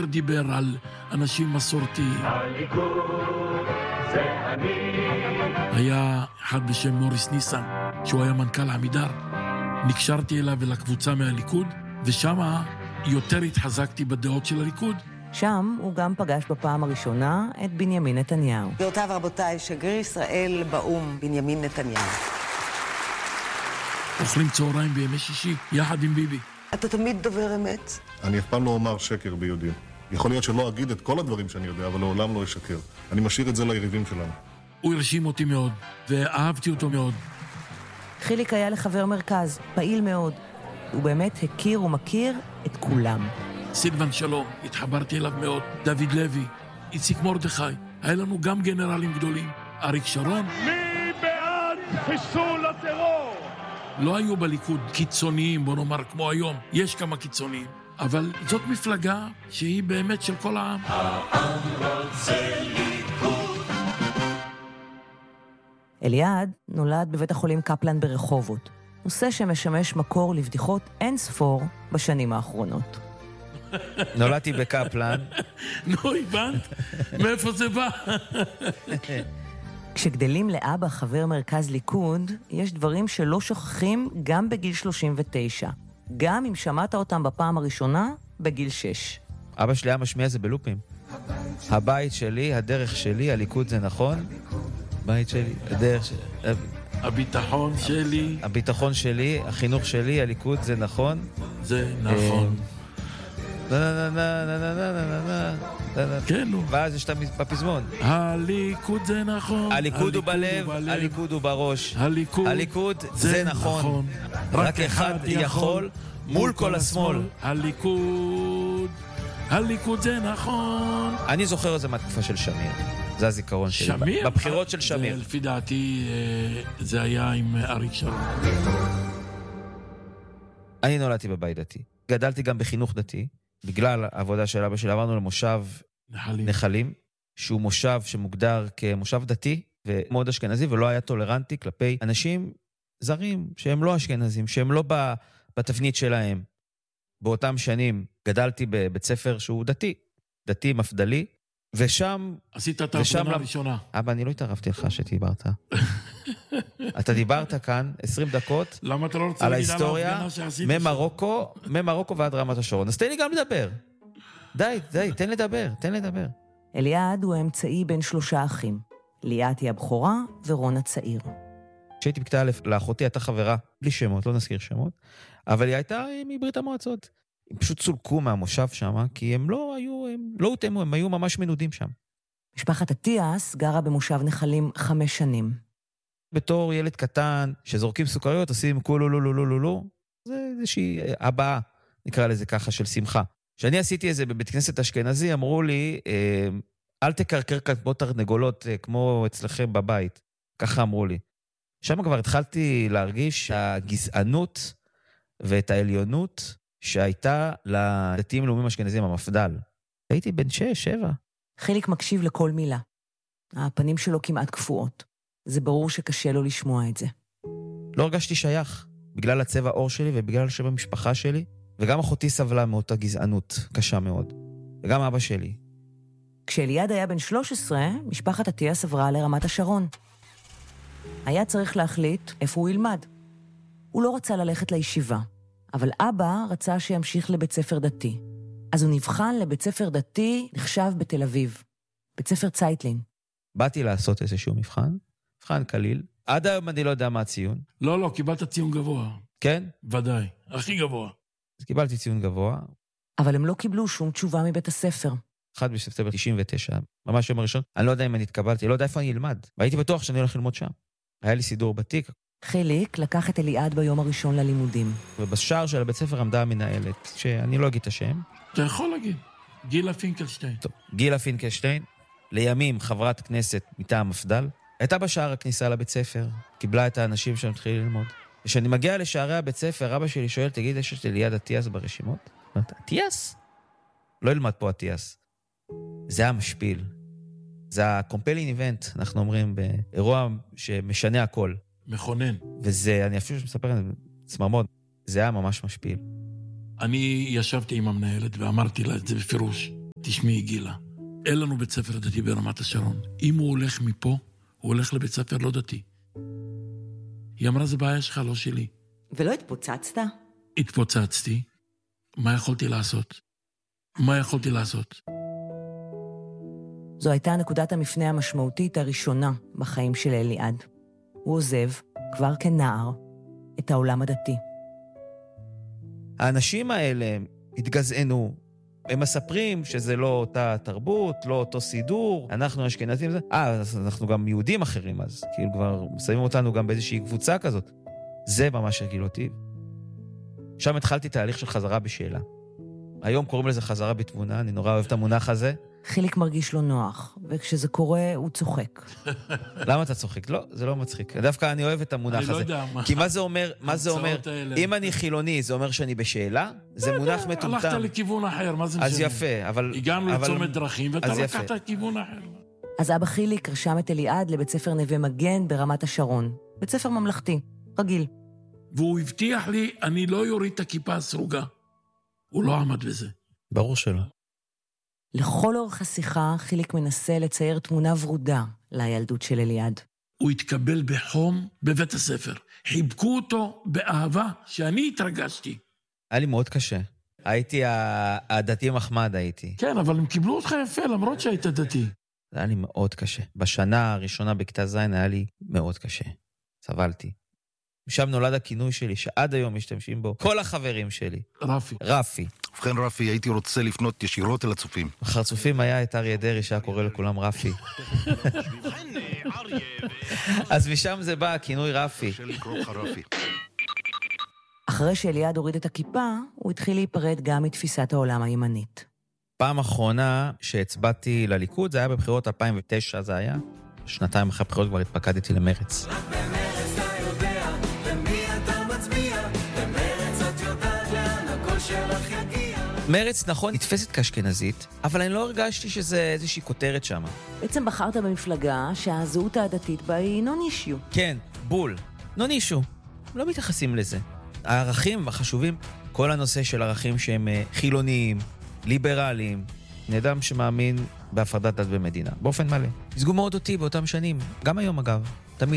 יותר דיבר על אנשים מסורתיים. הליכוד זה אני. היה אחד בשם מוריס ניסן, שהוא היה מנכ"ל עמידר. נקשרתי אליו ולקבוצה מהליכוד, ושם יותר התחזקתי בדעות של הליכוד. שם הוא גם פגש בפעם הראשונה את בנימין נתניהו. גבירותיי ורבותיי, שגריר ישראל באו"ם, בנימין נתניהו. אוכלים צהריים בימי שישי, יחד עם ביבי. אתה תמיד דובר אמת? אני אף פעם לא אומר שקר ביודעין. יכול להיות שלא אגיד את כל הדברים שאני יודע, אבל לעולם לא אשקר. אני משאיר את זה ליריבים שלנו. הוא הרשים אותי מאוד, ואהבתי אותו מאוד. חיליק היה לחבר מרכז, פעיל מאוד. הוא באמת הכיר ומכיר את כולם. סילבן שלום, התחברתי אליו מאוד. דוד לוי, איציק מרדכי. היה לנו גם גנרלים גדולים. אריק שרון. מי בעד חיסול הטרור? לא היו בליכוד קיצוניים, בוא נאמר, כמו היום. יש כמה קיצוניים. אבל זאת מפלגה שהיא באמת של כל העם. העם רוצה ליכוד. אליעד נולד בבית החולים קפלן ברחובות. נושא שמשמש מקור לבדיחות אין ספור בשנים האחרונות. נולדתי בקפלן. נו, הבנת? מאיפה זה בא? כשגדלים לאבא חבר מרכז ליכוד, יש דברים שלא שוכחים גם בגיל 39. גם אם שמעת אותם בפעם הראשונה, בגיל 6. אבא שלי היה משמיע זה בלופים. הבית שלי, הדרך שלי, הליכוד זה נכון. בית שלי, הדרך שלי. הביטחון שלי. הביטחון שלי, החינוך שלי, הליכוד זה נכון. זה נכון. כן, נו. ואז יש את הפזמון. הליכוד זה נכון. הליכוד הוא בלב, הליכוד הוא בראש. הליכוד זה נכון. רק אחד יכול מול כל השמאל. הליכוד זה נכון. אני זוכר את זה מהתקופה של שמיר. זה הזיכרון שלי. שמיר? בבחירות של שמיר. לפי דעתי זה היה עם אריק שרון. אני נולדתי בבית דתי. גדלתי גם בחינוך דתי. בגלל העבודה של אבא שלי עברנו למושב נחלים, שהוא מושב שמוגדר כמושב דתי ומאוד אשכנזי, ולא היה טולרנטי כלפי אנשים זרים שהם לא אשכנזים, שהם לא בתפנית שלהם. באותם שנים גדלתי בבית ספר שהוא דתי מפדלי, ושם... עשית את ההפגנה הראשונה. אבא, אני לא התערבתי לך שדיברת. אתה דיברת כאן 20 דקות על ההיסטוריה ממרוקו ועד רמת השרון. אז תן לי גם לדבר. די, תן לדבר. אליעד הוא האמצעי בין 3 אחים. ליאת היא הבכורה ורון הצעיר. כשהייתי בכיתה א', לאחותי הייתה חברה, בלי שמות, לא נזכיר שמות, אבל היא הייתה מברית המועצות. הם פשוט צולקו מהמושב שם, כי הם לא הותאמו, הם היו ממש מנודים שם. משפחת אטיאס גרה במושב נחלים 5 שנים. בתור ילד קטן, שזורקים סוכריות, עושים קולולולולולולו, זה איזושהי הבאה, נקרא לזה ככה, של שמחה. כשאני עשיתי את זה בבית כנסת אשכנזי, אמרו לי, אל תקרקר כאן כמו תרנגולות, כמו אצלכם בבית. ככה אמרו לי. שם כבר התחלתי להרגיש הגזענות ואת העליונות שהייתה לדתיים לאומיים אשכנזיים, המפדל. הייתי בן 6-7. חיליק מקשיב לכל מילה. הפנים שלו כמעט קפואות. זה ברור שקשה לו לשמוע את זה. לא הרגשתי שייך, בגלל הצבע עור שלי ובגלל שבמשפחה שלי, וגם אחותי סבלה מאותה גזענות קשה מאוד, וגם אבא שלי. כשאליעד היה בן 13, משפחת אטיאס עברה לרמת השרון. היה צריך להחליט איפה הוא ילמד. הוא לא רצה ללכת לישיבה, אבל אבא רצה שימשיך לבית ספר דתי. אז הוא נבחן לבית ספר דתי נחשב בתל אביב, בית ספר צייטלין. באתי לעשות איזשהו מבחן קליל. עד היום אני לא יודע מה הציון. לא, קיבלת ציון גבוה. כן? ודאי, הכי גבוה. אז קיבלתי ציון גבוה. אבל הם לא קיבלו שום תשובה מבית הספר. 1 בספטמבר 99, ממש יום הראשון. אני לא יודע אם אני התקבלתי, לא יודע איפה אני אלמד. והייתי בטוח שאני הולך ללמוד שם. היה לי סידור בתיק. חיליק לקח את אליעד ביום הראשון ללימודים. ובשער של הבית ספר עמדה המנהלת, שאני לא אגיד את השם. אתה יכול להגיד, גילה פינקלשטיין. טוב, גילה פינקלשטיין, לימים חברת כנסת מטעם מפדל, הייתה בשער הכניסה לבית ספר, קיבלה את האנשים שמתחילים ללמוד. כשאני מגיע לשערי הבית ספר, אבא שלי שואל, תגיד, יש את אליעד אטיאס ברשימות? אטיאס? לא ילמד פה אטיאס. זה המשפיל. זה ה-compelling event, אנחנו אומרים, באירוע שמשנה הכל. מכונן. וזה, אני אפילו שמספר את זה, צמרמוד, זה היה ממש משפיל. אני ישבתי עם המנהלת ואמרתי לה את זה בפירוש. תשמעי גילה, אין לנו בית ספר דתי ברמת השרון. אם הוא הולך מפה, הוא הולך לבית ספר לא דתי. היא אמרה, זה בעיה שלך, לא שלי. ולא התפוצצת? התפוצצתי. מה יכולתי לעשות? מה יכולתי לעשות? זו הייתה נקודת המפנה המשמעותית הראשונה בחיים של אליעד. הוא עוזב, כבר כנער, את העולם הדתי. האנשים האלה התגזענו. הם מספרים שזה לא אותה תרבות, לא אותו סידור, אנחנו אשכנזים, אז אנחנו גם יהודים אחרים, אז כאילו כבר שמים אותנו גם באיזושהי קבוצה כזאת. זה ממש הרגיל אותי. שם התחלתי תהליך של חזרה בשאלה. היום קוראים לזה חזרה בתבונה, אני נורא אוהב את המונח הזה. חיליק מרגיש לו נוח, וכשזה קורה הוא צוחק. למה אתה צוחק? לא, זה לא מצחיק. דווקא אני אוהב את המונח הזה. אני לא יודע מה. כי מה זה אומר? אם אני חילוני, זה אומר שאני בשאלה? זה מונח מטומטם. הלכת לכיוון אחר, מה זה משנה? אז יפה, אבל... הגענו לצומת דרכים, ואתה לקחת לכיוון אחר. אז אבא חיליק רשם את אליעד לבית ספר נווה מגן ברמת השרון. בית ספר ממלכתי, רגיל. והוא הבטיח לי, אני לא יוריד את הכיפה הסרוגה. הוא לא עמד בזה. ברור שלא. לכל אורך השיחה, חיליק מנסה לצייר תמונה ורודה לילדות של אליעד. הוא התקבל בחום בבית הספר. חיבקו אותו באהבה שאני התרגשתי. היה לי מאוד קשה. הייתי הדתי מחמד הייתי. כן, אבל הם קיבלו אותך יפה, למרות שהיית דתי. זה היה לי מאוד קשה. בשנה הראשונה בכיתה ז' היה לי מאוד קשה. סבלתי. משם נולד הכינוי שלי, שעד היום משתמשים בו כל החברים שלי. רפי. ובכן רפי, הייתי רוצה לפנות ישירות אל הצופים. החרצופים היה את אריה דרי שהיה קורא לכולם רפי. אז משם זה בא, הכינוי רפי. אחרי שאליעד הוריד את הכיפה, הוא התחיל להיפרד גם מתפיסת העולם הימנית. פעם אחרונה שהצבעתי לליכוד, זה היה בבחירות 2009, זה היה. שנתיים אחרי הבחירות כבר התפקדתי למרץ. מרץ נכון, נתפסת כאשכנזית, אבל אני לא הרגשתי שזה איזושהי כותרת שם. בעצם בחרת במפלגה שהזהות העדתית בה היא נון אישיו. כן, בול. נון אישיו. לא מתייחסים לזה. הערכים החשובים, כל הנושא של ערכים שהם חילוניים, ליברליים, אדם שמאמין בהפרדת דת במדינה, באופן מלא. הסגו מאוד אותי באותם שנים, גם היום אגב, תמיד.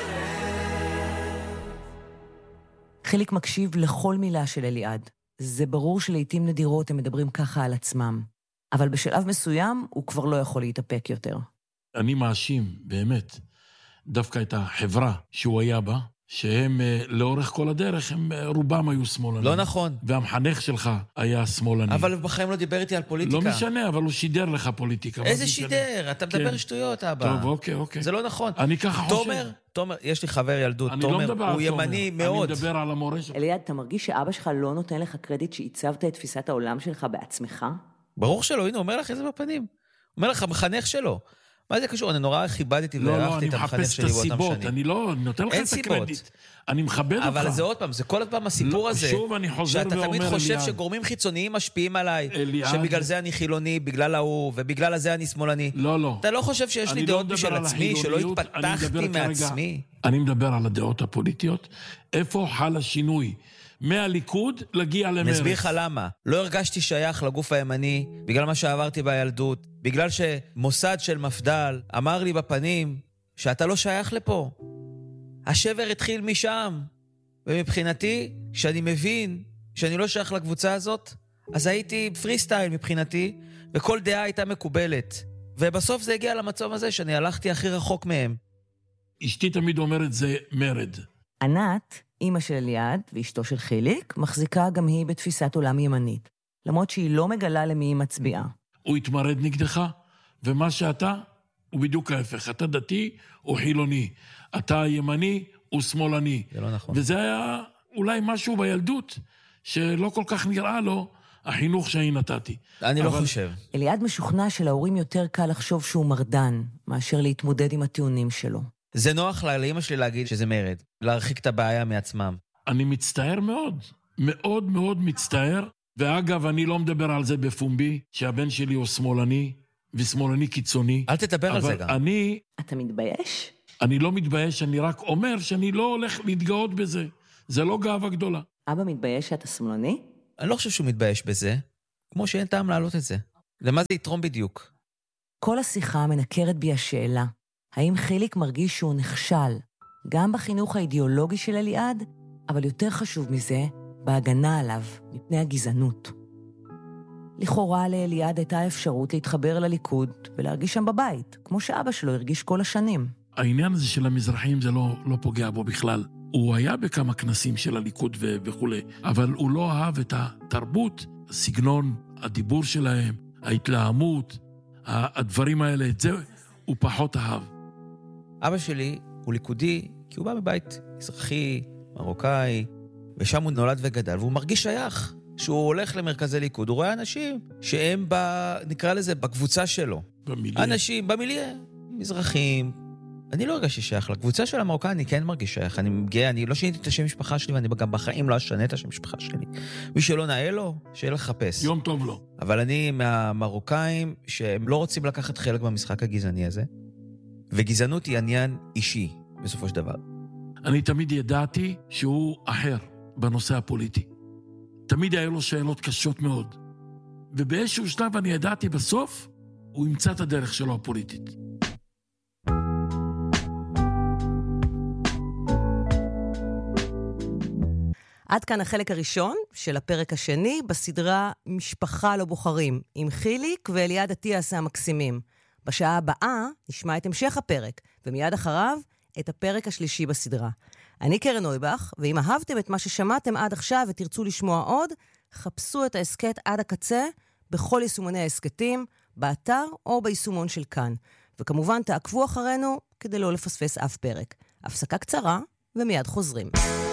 חיליק מקשיב לכל מילה של אליעד. זה ברור שלעיתים נדירות הם מדברים ככה על עצמם. אבל בשלב מסוים הוא כבר לא יכול להתאפק יותר. אני מאשים, באמת, דווקא את החברה שהוא היה בה, שהם לאורך כל הדרך, הם רובם היו שמאלנים. לא נכון. והמחנך שלך היה שמאלני. אבל בחיים לא דיבר איתי על פוליטיקה. לא משנה, אבל הוא שידר לך פוליטיקה. איזה שידר? אתה מדבר שטויות, אבא. טוב, אוקיי. זה לא נכון. אני ככה חושב. תומר, יש לי חבר ילדות, תומר, הוא ימני מאוד. אני מדבר על המורשת. אליעד, אתה מרגיש שאבא שלך לא נותן לך קרדיט שעיצבת את תפיסת העולם שלך בעצמך? ברור שלא, הנה, הוא אומר לך איזה בפנים. הוא אומר לך, המחנך שלו. מה זה קשור? אני נורא כיבדתי והערכתי את המחנך שלי באותם שנים. אני לא נותן לך את הקרדיט. אני מכבד אותך. אבל זה עוד פעם, זה כל פעם הסיפור הזה. שוב אני חוזר ואומר, שאתה תמיד חושב שגורמים חיצוניים משפיעים עליי, שבגלל זה אני חילוני, בגלל ההוא, ובגלל הזה אני שמאלני. לא. אתה לא חושב שיש לי דעות בשביל עצמי, שלא התפתחתי מעצמי? אני מדבר על הדעות הפוליטיות. איפה חל השינוי? מהליכוד להגיע למרץ. נסביר לך למה. לא הרגשתי שייך לגוף הימני, בגלל מה שעברתי בילדות, בגלל שמוסד של מפדל אמר לי בפנים שאתה לא שייך לפה. השבר התחיל משם. ומבחינתי, שאני מבין שאני לא שייך לקבוצה הזאת, אז הייתי פרי סטייל מבחינתי, וכל דעה הייתה מקובלת. ובסוף זה הגיע למצב הזה שאני הלכתי הכי רחוק מהם. אשתי תמיד אומרת זה מרד. ענת, אמא של אליעד ואשתו של חיליק, מחזיקה גם היא בתפיסת עולם ימנית, למרות שהיא לא מגלה למי היא מצביעה. הוא התמרד נגדך, ומה שאתה הוא בדיוק ההפך. אתה דתי או חילוני. אתה ימני או שמאלני. זה לא נכון. וזה היה אולי משהו בילדות, שלא כל כך נראה לו החינוך שאני נתתי. אני לא חושב. אליעד משוכנע שלהורים יותר קל לחשוב שהוא מרדן, מאשר להתמודד עם הטיעונים שלו. זה נוח לאמא שלי להגיד שזה מרד, להרחיק את הבעיה מעצמם. אני מצטער מאוד, מאוד מאוד מצטער, ואגב, אני לא מדבר על זה בפומבי, שהבן שלי הוא שמאלני, ושמאלני קיצוני. אל תדבר על זה גם. אבל אתה מתבייש? אני לא מתבייש, אני רק אומר שאני לא הולך להתגאות בזה. זה לא גאווה גדולה. אבא מתבייש שאתה שמאלני? אני לא חושב שהוא מתבייש בזה, כמו שאין טעם להעלות את זה. למה זה יתרום בדיוק? כל השיחה מנקרת בי השאלה, האם חיליק מרגיש שהוא נכשל, גם בחינוך האידיאולוגי של אליעד, אבל יותר חשוב מזה, בהגנה עליו, מפני הגזענות. לכאורה לאליעד הייתה אפשרות להתחבר לליכוד ולהרגיש שם בבית, כמו שאבא שלו הרגיש כל השנים. העניין הזה של המזרחים זה לא פוגע בו בכלל. הוא היה בכמה כנסים של הליכוד וכו', אבל הוא לא אהב את התרבות, הסגנון, הדיבור שלהם, ההתלהמות, הדברים האלה, את זה הוא פחות אהב. אבא שלי הוא ליכודי, כי הוא בא מבית מזרחי, מרוקאי, ושם הוא נולד וגדל, והוא מרגיש שייך. שהוא הולך למרכזי ליכוד, הוא רואה אנשים שהם, נקרא לזה, בקבוצה שלו. במיליה. אנשים במיליה, מזרחים. אני לא הרגשתי שייך. לקבוצה של המרוקאי אני כן מרגיש שייך. אני גאה, אני לא שיניתי את השם משפחה שלי, ואני גם בחיים לא אשנה את השם משפחה שלי. מי שלא נאה לו, שיהיה לחפש. יום טוב לו. אבל אני מהמרוקאים שהם לא רוצים לקחת חלק במשחק הגזעני הזה, וגזענות היא עניין אישי, בסופו של דבר. אני תמיד ידעתי שהוא אחר בנושא הפוליטי. תמיד היו לו שאלות קשות מאוד. ובאיזשהו שלב אני ידעתי בסוף, הוא ימצא את הדרך שלו הפוליטית. עד כאן החלק הראשון של הפרק השני בסדרה משפחה לא בוחרים, עם חיליק ואליעד אטיאס המקסימים. בשעה הבאה נשמע את המשך הפרק, ומיד אחריו את הפרק השלישי בסדרה. אני קרן נויבך, ואם אהבתם את מה ששמעתם עד עכשיו ותרצו לשמוע עוד, חפשו את העסקת עד הקצה בכל יישומוני העסקתים, באתר או ביישומון של כאן. וכמובן תעקבו אחרינו כדי לא לפספס אף פרק. הפסקה קצרה ומיד חוזרים.